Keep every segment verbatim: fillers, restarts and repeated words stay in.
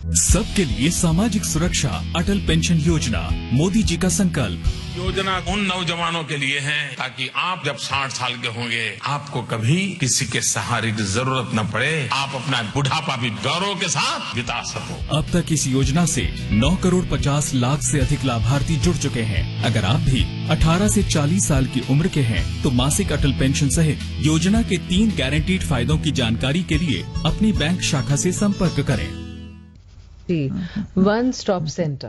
सबके लिए सामाजिक सुरक्षा, अटल पेंशन योजना, मोदी जी का संकल्प। योजना उन नौजवानों के लिए है ताकि आप जब साठ साल के होंगे आपको कभी किसी के सहारे की जरूरत न पड़े, आप अपना बुढ़ापा भी गौरव के साथ बिता सको। अब तक इस योजना से नौ करोड़ पचास लाख से अधिक लाभार्थी जुड़ चुके हैं। अगर आप भी अठारह से चालीस साल की उम्र के हैं तो मासिक अटल पेंशन सहित योजना के तीन गारंटीड फायदों की जानकारी के लिए अपनी बैंक शाखा से संपर्क करें। जी, वन स्टॉप सेंटर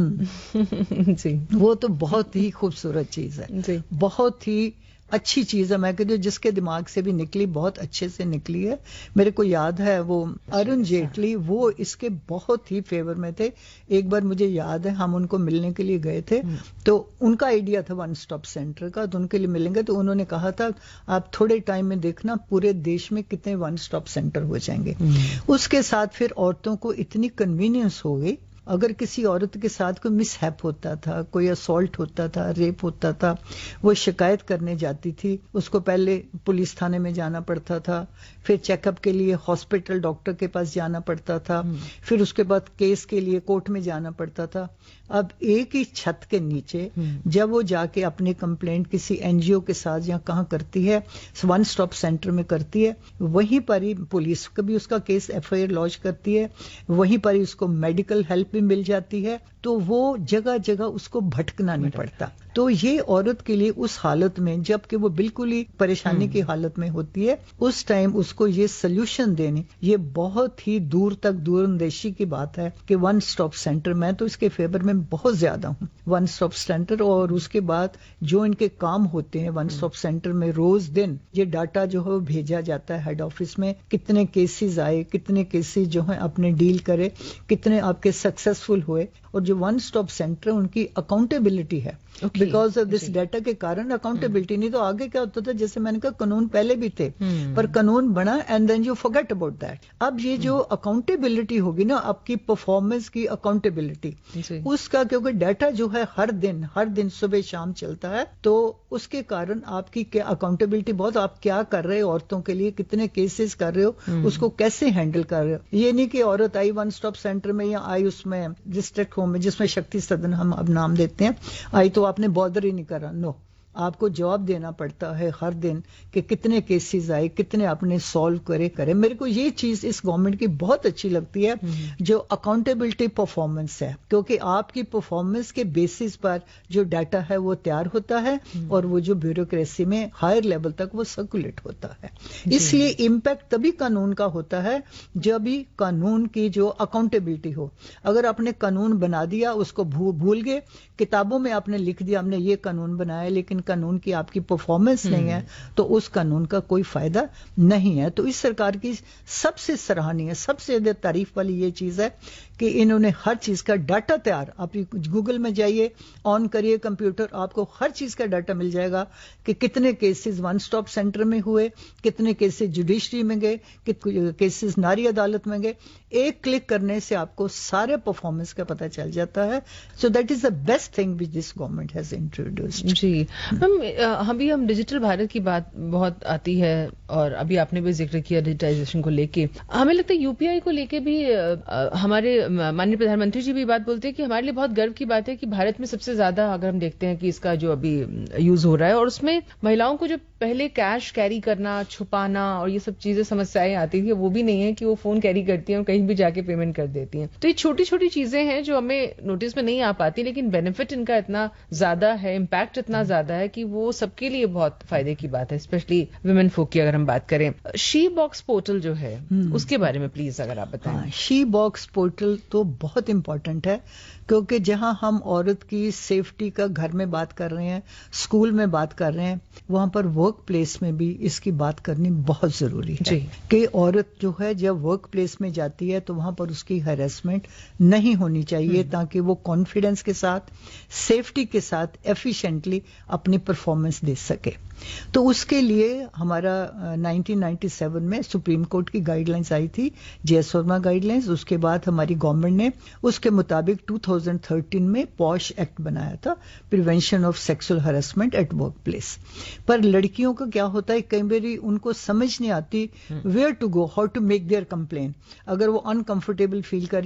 जी, वो तो बहुत ही खूबसूरत चीज है जी, बहुत ही अच्छी चीज है। मैं कहती हूँ जिसके दिमाग से भी निकली बहुत अच्छे से निकली है। मेरे को याद है वो अरुण जेटली, वो इसके बहुत ही फेवर में थे। एक बार मुझे याद है हम उनको मिलने के लिए गए थे, तो उनका आइडिया था वन स्टॉप सेंटर का, तो उनके लिए मिलेंगे तो उन्होंने कहा था आप थोड़े टाइम में देखना पूरे देश में कितने वन स्टॉप सेंटर हो जाएंगे। उसके साथ फिर औरतों को इतनी कन्वीनियंस हो गई, अगर किसी औरत के साथ कोई मिसहैप होता था, कोई असॉल्ट होता था, रेप होता था, वो शिकायत करने जाती थी, उसको पहले पुलिस थाने में जाना पड़ता था, फिर चेकअप के लिए हॉस्पिटल डॉक्टर के पास जाना पड़ता था, फिर उसके बाद केस के लिए कोर्ट में जाना पड़ता था। अब एक ही छत के नीचे जब वो जाके अपनी कंप्लेंट किसी एनजीओ के साथ या कहाँ करती है, वन स्टॉप सेंटर में करती है, वहीं पर ही पुलिस कभी उसका केस एफआईआर लॉन्च करती है, वहीं पर ही उसको मेडिकल हेल्प भी मिल जाती है, तो वो जगह जगह उसको भटकना नहीं पड़ता। तो ये औरत के लिए उस हालत में जबकि वो बिल्कुल ही परेशानी की हालत में होती है, उस टाइम उसको ये सोल्यूशन देने, ये बहुत ही दूर तक दूरंदेशी की बात है कि वन स्टॉप सेंटर, मैं तो इसके फेवर में बहुत ज्यादा हूँ, वन स्टॉप सेंटर। और उसके बाद जो इनके काम होते हैं वन स्टॉप सेंटर में, रोज दिन ये डाटा जो है वो भेजा जाता है हेड ऑफिस में, कितने केसेस आए, कितने केसेस जो है अपने डील करे, कितने आपके सक्सेसफुल हुए। और जो वन स्टॉप सेंटर उनकी अकाउंटेबिलिटी है, बिकॉज ऑफ दिस डाटा के कारण अकाउंटेबिलिटी। नहीं तो आगे क्या होता था, जैसे मैंने कहा कानून पहले भी थे पर कानून बना and then you forget about that. अब ये जो अकाउंटेबिलिटी होगी ना, आपकी परफॉर्मेंस की अकाउंटेबिलिटी, उसका क्योंकि डाटा जो है हर दिन हर दिन सुबह शाम चलता है, तो उसके कारण आपकी क्या अकाउंटेबिलिटी, बहुत आप क्या कर रहे हो औरतों के लिए, कितने केसेस कर रहे हो, उसको कैसे हैंडल कर रहे हो। ये नहीं कि औरत आई वन स्टॉप सेंटर में या आई उसमें डिस्ट्रिक्ट होम में जिसमें शक्ति सदन हम अब नाम देते हैं, आई तो आपने बॉदर ही नहीं करा। नो, आपको जवाब देना पड़ता है हर दिन कि कितने केसेस आए, कितने आपने सॉल्व करे करे। मेरे को ये चीज इस गवर्नमेंट की बहुत अच्छी लगती है, जो अकाउंटेबिलिटी परफॉर्मेंस है, क्योंकि आपकी परफॉर्मेंस के बेसिस पर जो डाटा है वो तैयार होता है और वो जो ब्यूरोक्रेसी में हायर लेवल तक वो सर्कुलेट होता है। इसलिए इम्पैक्ट तभी कानून का होता है जब भी कानून की जो अकाउंटेबिलिटी हो। अगर आपने कानून बना दिया, उसको भू, भूल गए, किताबों में आपने लिख दिया हमने ये कानून बनाया, लेकिन कानून की आपकी परफॉर्मेंस नहीं है, तो उस कानून का कोई फायदा नहीं है। तो इस सरकार की सबसे सराहनीय, सबसे ज्यादा तारीफ वाली ये चीज है कि इन्होंने हर चीज का डाटा तैयार, आप गूगल में जाइए, ऑन करिए कंप्यूटर, आपको हर चीज का डाटा मिल जाएगा कि कितने केसेस वन स्टॉप सेंटर में हुए, कितने केसेस जुडिशरी में गए, कितने केसेस नारी अदालत में गए। एक क्लिक करने से आपको सारे परफॉर्मेंस का पता चल जाता है। So that is the best thing which this government has introduced. जी, हम अभी हम डिजिटल भारत की बात बहुत आती है और अभी आपने भी जिक्र किया डिजिटाइजेशन को लेके। हमें लगता है यूपीआई को लेके भी आ, हमारे माननीय प्रधानमंत्री जी भी बात बोलते हैं कि हमारे लिए बहुत गर्व की बात है कि भारत में सबसे ज्यादा अगर हम देखते हैं कि इसका जो अभी यूज हो रहा है, और उसमें महिलाओं को जो पहले कैश कैरी करना, छुपाना और ये सब चीजें समस्याएं आती थी, वो भी नहीं है कि वो फोन कैरी करती हैं और कहीं भी जाके पेमेंट कर देती हैं। तो ये छोटी छोटी चीजें हैं जो हमें नोटिस में नहीं आ पाती, लेकिन बेनिफिट इनका इतना ज्यादा है, इम्पैक्ट इतना ज्यादा है कि वो सबके लिए बहुत फायदे की बात है, स्पेशली वुमेन folk की अगर हम बात करें। शी बॉक्स पोर्टल जो है उसके बारे में प्लीज अगर आप बताएं। शी बॉक्स पोर्टल तो बहुत इंपॉर्टेंट है, क्योंकि जहां हम औरत की सेफ्टी का घर में बात कर रहे हैं, स्कूल में बात कर रहे हैं, वहां पर वर्क प्लेस में भी इसकी बात करनी बहुत जरूरी है कि औरत जो है जब वर्क प्लेस में जाती है तो वहां पर उसकी हैरेसमेंट नहीं होनी चाहिए, ताकि वो कॉन्फिडेंस के साथ, सेफ्टी के साथ एफिशिएंटली अपनी परफॉर्मेंस दे सके। तो उसके लिए हमारा नाइनटीन नाइंटी सेवन में सुप्रीम कोर्ट की गाइडलाइंस आई थी, जयस वर्मा गाइडलाइंस। उसके बाद हमारी गवर्नमेंट ने उसके मुताबिक टू थाउजेंड थर्टीन में पॉश एक्ट बनाया था, prevention of sexual harassment at work place. पर लड़कियों का क्या होता है, कई बार उनको समझ नहीं आती where to go, how to make their complain. अगर वो अनकंफर्टेबल फील कर